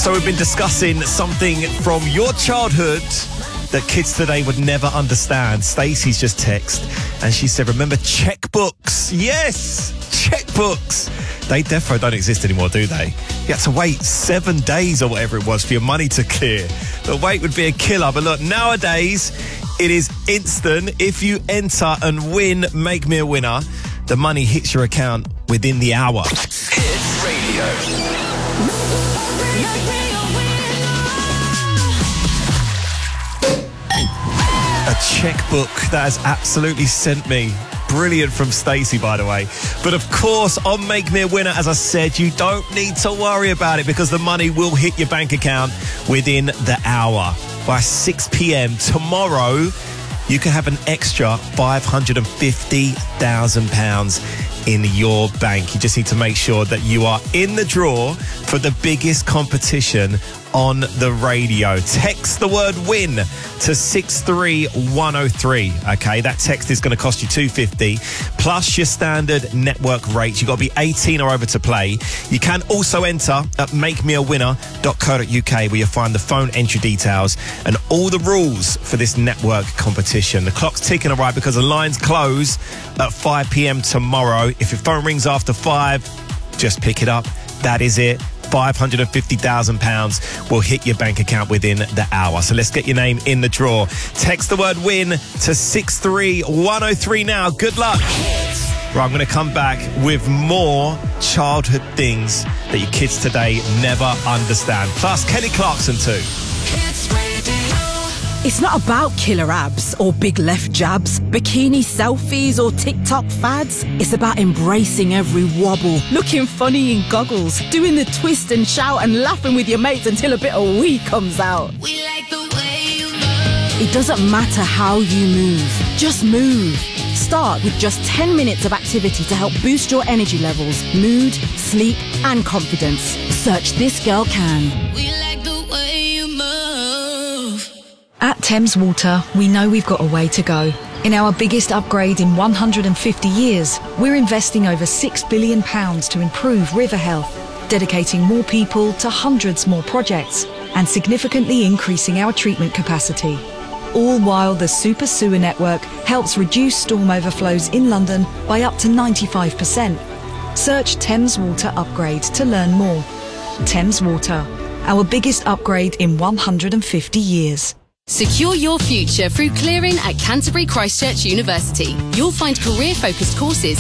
So we've been discussing something from your childhood that kids today would never understand. Stacey's just texted and she said, remember checkbooks? Yes, checkbooks. They defo don't exist anymore, do they? You had to wait 7 days or whatever it was for your money to clear. The wait would be a killer. But look, nowadays, it is instant. If you enter and win Make Me a Winner, the money hits your account within the hour. Hit Radio. A checkbook that has absolutely sent me. Brilliant from Stacey, by the way. But of course, on Make Me a Winner, as I said, you don't need to worry about it because the money will hit your bank account within the hour. By 6 p.m. tomorrow, you can have an extra £550,000 in your bank. You just need to make sure that you are in the draw for the biggest competition on the radio. Text the word WIN to 63103. Okay, that text is going to cost you $250 plus your standard network rates. You've got to be 18 or over to play. You can also enter at makemeawinner.co.uk where you'll find the phone entry details and all the rules for this network competition. The clock's ticking, all right, because the lines close at 5 p.m. tomorrow. If your phone rings after 5, just pick it up. That is it. £550,000 will hit your bank account within the hour. So let's get your name in the draw. Text the word WIN to 63103 now. Good luck. Right, I'm going to come back with more childhood things that your kids today never understand. Plus Kelly Clarkson too. It's not about killer abs or big left jabs, bikini selfies or TikTok fads. It's about embracing every wobble, looking funny in goggles, doing the twist and shout and laughing with your mates until a bit of wee comes out. We like the way you move. It doesn't matter how you move, just move. Start with just 10 minutes of activity to help boost your energy levels, mood, sleep and confidence. Search This Girl Can. We like the way you move. At Thames Water, we know we've got a way to go. In our biggest upgrade in 150 years, we're investing over £6 billion to improve river health, dedicating more people to hundreds more projects, and significantly increasing our treatment capacity. All while the Super Sewer Network helps reduce storm overflows in London by up to 95%. Search Thames Water Upgrade to learn more. Thames Water, our biggest upgrade in 150 years. Secure your future through clearing at Canterbury Christ Church University. You'll find career-focused courses